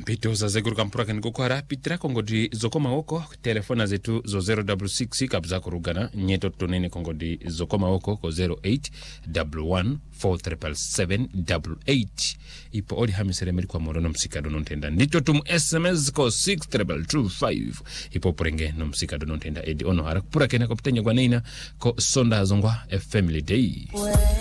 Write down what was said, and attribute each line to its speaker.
Speaker 1: Mpito za zeguru kampura ngoko rapitra kongodi zokoma oko telefona zetu zo 066 kabza kurugana nyeto tonene kongodi zokoma oko ko 0811477788 ipo odi hamisere meli kwa morono msikado nontenda ndito tumu SMS ko 6225 ipo prenge no msikado nontenda edi ono harakupura kena koptenya kwa neina ko sonda zongwa a family day.